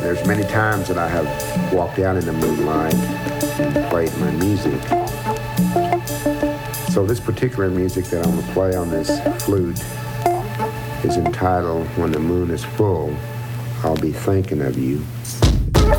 There's many times that I have walked out in the moonlight and played my music. So this particular music that I'm going to play on this flute is entitled When the Moon is Full, I'll Be Thinking of You.